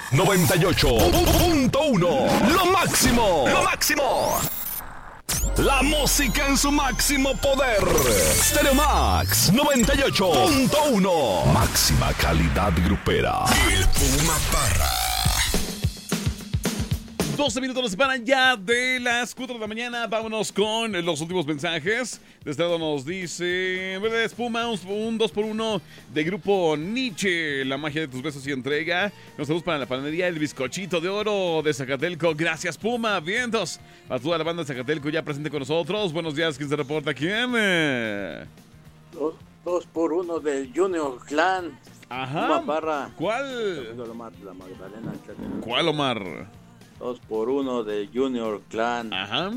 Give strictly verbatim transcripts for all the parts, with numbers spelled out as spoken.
noventa y ocho punto uno. Lo máximo. Lo máximo. La música en su máximo poder. Stereo Max noventa y ocho punto uno. Máxima calidad grupera. El Puma Parra. doce minutos nos separan ya de las cuatro de la mañana. Vámonos con los últimos mensajes. De este lado nos dice: Verde Espuma, un dos por uno de Grupo Nietzsche. La magia de tus besos y entrega. Nos saludos para la panadería El Bizcochito de Oro de Zacatelco. Gracias, Puma. Vientos. A toda la banda de Zacatelco ya presente con nosotros. Buenos días. ¿Quién se reporta? ¿Quién? Dos, dos por uno del Junior Clan. Ajá. Puma Parra. ¿Cuál? Omar, la Magdalena. ¿Cuál, Omar? Dos por uno del Junior Clan. Ajá.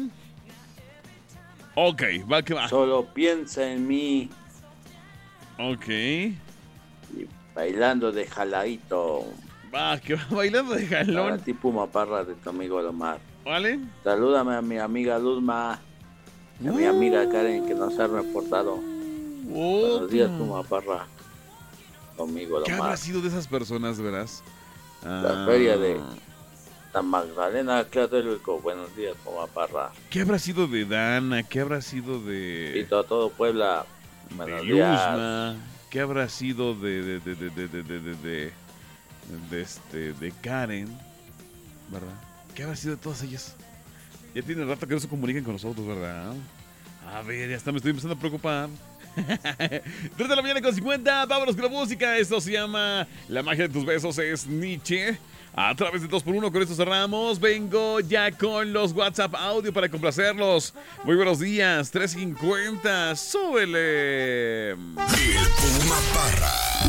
Ok, va que va. Solo piensa en mí. Ok. Y bailando de jaladito. Va, que va bailando de jalón. Para ti, Puma Parra, de tu amigo Omar. ¿Vale? Salúdame a mi amiga Luzma. Y a mi amiga Karen, que nos ha reportado. Oh, Buenos días, Puma Parra. Tu amigo ¿Qué Omar. habrá sido de esas personas, verás? La Ah, feria de la Magdalena Tlatelolco. Buenos días, Puma Parra. ¿Qué habrá sido de Dana? ¿Qué habrá sido Y de, todo, todo Puebla. de Buenos días. Luzma? ¿Qué habrá sido de de de de de de de de, de, de este de Karen? ¿Verdad? ¿Qué habrá sido de todas ellas? Ya tiene rato que no se comunican con nosotros, ¿verdad? A ver, ya está, me estoy empezando a preocupar. tres de la mañana con cincuenta, vámonos con la música. Esto se llama La magia de tus besos, es Nietzsche. A través de dos por uno, con esto cerramos. Vengo ya con los WhatsApp audio para complacerlos. Muy buenos días, tres cincuenta, súbele. El Puma Parra.